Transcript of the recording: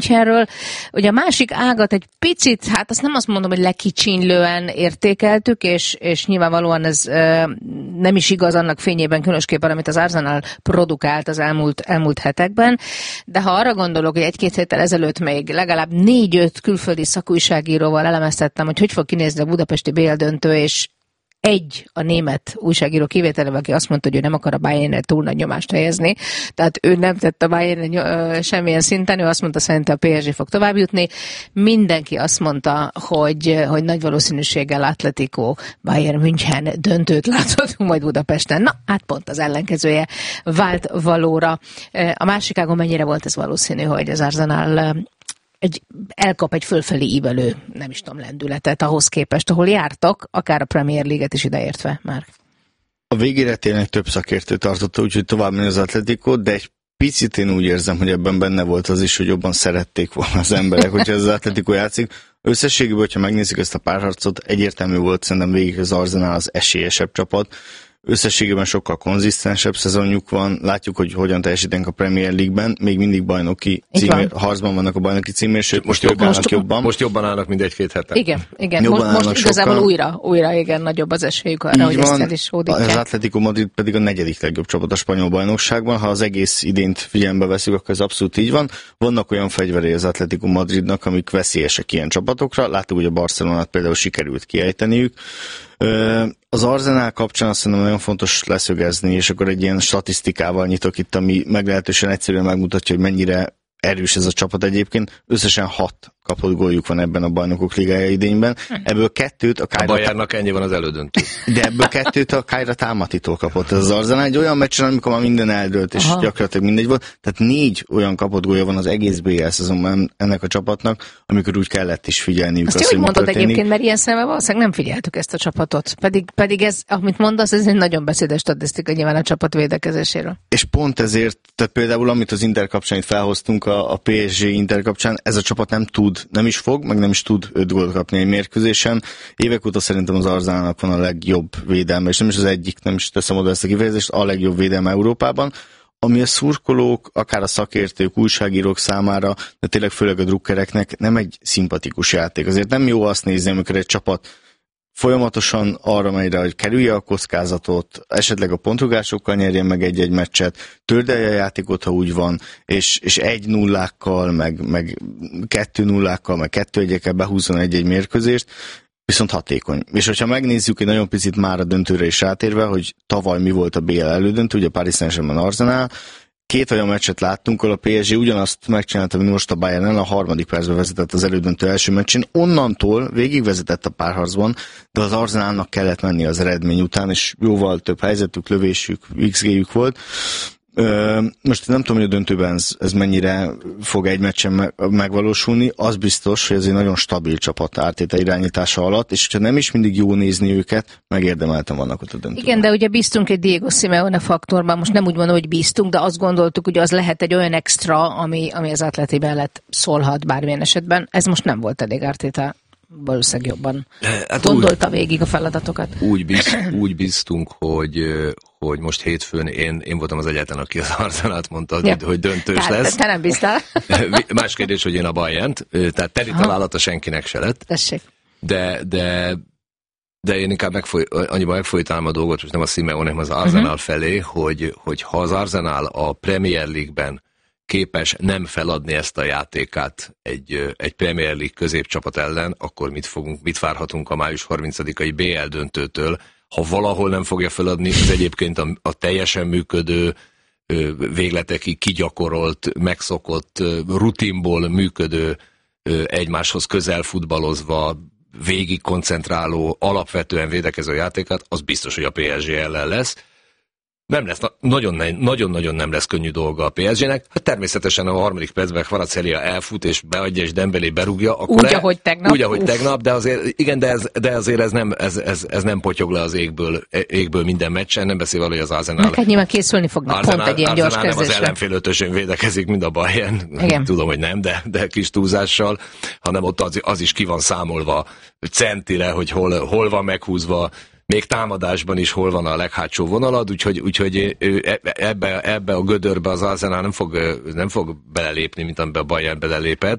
Münchenről. Ugye a másik ágat egy picit, hát azt nem azt mondom, hogy lekicsinylően értékeltük, és nyilvánvalóan ez nem is igaz annak fényében különösképpen, amit az Arsenal produkált az elmúlt hetekben, de ha arra gondolok, hogy egy-két héttel ezelőtt még legalább 4-5 külföldi szakújságíróval elemeztettem, hogy fog kinézni a budapesti BL döntő, és a német újságíró kivételével, aki azt mondta, hogy ő nem akar a Bayernre túl nagy nyomást helyezni, tehát ő nem tett a Bayernre semmilyen szinten, ő azt mondta, szerintem a PSG fog tovább jutni. Mindenki azt mondta, hogy nagy valószínűséggel Atletico Bayern München döntőt láthatunk majd Budapesten. Na, hát pont az ellenkezője vált valóra. A másik ágon mennyire volt ez valószínű, hogy az Arsenal elkap egy fölfelé ívelő, nem is tudom, lendületet ahhoz képest, ahol jártak, akár a Premier League-et is ideértve már. A végére tényleg több szakértő tartotta, úgyhogy tovább megy az Atletico, de egy picit én úgy érzem, hogy ebben benne volt az is, hogy jobban szerették volna az emberek, hogyha ez az Atletico játszik. Összességében, hogyha megnézik ezt a párharcot, egyértelmű volt szerintem végig az Arsenal az esélyesebb csapat. Összességében sokkal konzisztensebb szezonjuk van, látjuk, hogy hogyan teljesítenek a Premier League-ben, még mindig bajnoki harcban vannak a bajnoki címért, sőt most állnak jobban. Most jobban állnak, mint egy-két hete. Igen. Most igazából újra igen, nagyobb az esélyük arra, hogy ezt el is hódítják. Az Atletico Madrid pedig a 4. legjobb csapat a spanyol bajnokságban, ha az egész idényt figyelembe veszük, akkor ez abszolút így van. Vannak olyan fegyverei az Atletico Madridnak, amik veszélyesek ilyen csapatokra, láttuk, hogy a Barcelonát például sikerült kiejteniük. Az Arsenal kapcsán azt szerintem nagyon fontos leszögezni, és akkor egy ilyen statisztikával nyitok itt, ami meglehetősen egyszerűen megmutatja, hogy mennyire erős ez a csapat egyébként. Összesen 6 kapott góljuk van ebben a Bajnokok Ligája idényben. Ebből 2 a Kájra... A Bayernnak ennyi van az elődöntő. De ebből 2 a Kájra Támatitól kapott ez az Arsenal. Egy olyan meccsen, amikor már minden eldőlt, és gyakorlatilag mindegy volt. Tehát 4 olyan kapott gólja van az egész BL szezonban ennek a csapatnak, amikor úgy kellett is figyelniük. Azt hogy mondod egyébként, mert ilyen szemben valószínűleg nem figyeltük ezt a csapatot. Pedig ez, amit mondasz, ez egy nagyon beszédes statisztika nyilván a csapat védekezéséről. És pont ezért, tehát például amit az Inter kapcsán itt felhoztunk, a PSG Inter kapcsán, ez a csapat nem is fog, meg nem is tud 5 gólt kapni egy mérkőzésen. Évek óta szerintem az Arsenalnak van a legjobb védelme, és nem is az egyik, nem is teszem oda ezt a kifejezést, a legjobb védelme Európában, ami a szurkolók, akár a szakértők, újságírók számára, de tényleg főleg a drukkereknek nem egy szimpatikus játék. Azért nem jó azt nézni, amikor egy csapat folyamatosan arra megy rá, hogy kerülje a kockázatot, esetleg a pontrugrásokkal nyerjen meg egy-egy meccset, tördelje a játékot, ha úgy van, és 1-0-kkal, meg 2-0-kkal, meg 2-1-ekkel behúzzon egy-egy mérkőzést, viszont hatékony. És hogyha megnézzük egy nagyon picit már a döntőre is rátérve, hogy tavaly mi volt a BL elődöntő, ugye a Paris Saint-Germain Arsenal, 2 olyan meccset láttunk, ahol a PSG ugyanazt megcsinálta, mint most a Bayern-en, a 3. percben vezetett az elődöntő első meccsén, onnantól végigvezetett a párharcban, de az Arsenalnak kellett menni az eredmény után, és jóval több helyzetük, lövésük, XG-jük volt. Most nem tudom, hogy a döntőben ez mennyire fog egy meccsen megvalósulni, az biztos, hogy ez egy nagyon stabil csapat Arteta irányítása alatt, és hogyha nem is mindig jó nézni őket, megérdemelten vannak ott a döntőben. Igen, de ugye bíztunk egy Diego Simeone faktorban, most nem úgy mondom, hogy bíztunk, de azt gondoltuk, hogy az lehet egy olyan extra, ami az Atleti mellett szólhat bármilyen esetben. Ez most nem volt elég Arteta. Valószínűleg jobban gondolta végig a feladatokat. Úgy bíztunk, hogy most hétfőn én voltam az egyetlen, aki az Arsenalt mondta, hogy döntős lesz. Te nem bíztál. Más kérdés, hogy én a Bayernt, tehát teli találata senkinek se lett. Tessék. De én inkább annyiban megfolytálom a dolgot, most nem a Simeone, hanem az Arsenal felé, hogy ha az Arsenal a Premier League-ben képes nem feladni ezt a játékát egy Premier League középcsapat ellen, akkor mit várhatunk a május 30-ai BL döntőtől, ha valahol nem fogja feladni, az egyébként a teljesen működő, végletekig kigyakorolt, megszokott, rutinból működő, egymáshoz közel futballozva, végig koncentráló, alapvetően védekező játékát, az biztos, hogy a PSG ellen lesz. Nem lesz, nagyon-nagyon nem lesz könnyű dolga a PSG-nek. Hát természetesen a 3. percben Kvaratskhelia elfut és beadja és Dembélé berúgja. Akkor úgy, ahogy tegnap. De azért, igen, de azért ez nem potyog le az égből minden meccsen, nem beszél valami az Arsenal. Neked nyilván készülni fognak pont egy ilyen gyors kezdésre. Nem az ellenfél ötösön védekezik, mint a Bayern. Igen. Tudom, hogy nem, de kis túlzással, hanem ott az is ki van számolva centire, hogy hol van meghúzva, még támadásban is hol van a leghátsó vonalad, úgyhogy ebbe a gödörbe az Arsenal nem fog belelépni, mint amiben a Bayern belelépett.